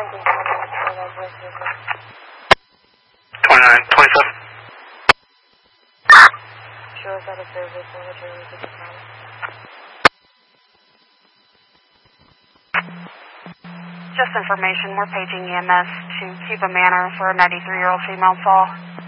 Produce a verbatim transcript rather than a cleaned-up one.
twenty-nine, twenty-seven. Show us out of service, military with the time. Just information, we're paging E M S to Cuba Manor for a ninety-three-year-old female fall.